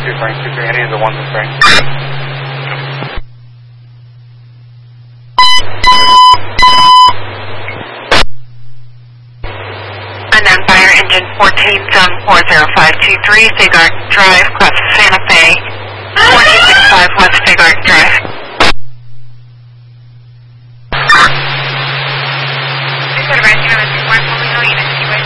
2-3, heading into 1-3. Unknown fire engine 14-40523, Sagart Drive, Class Santa Fe, 4265 West Sagart Drive.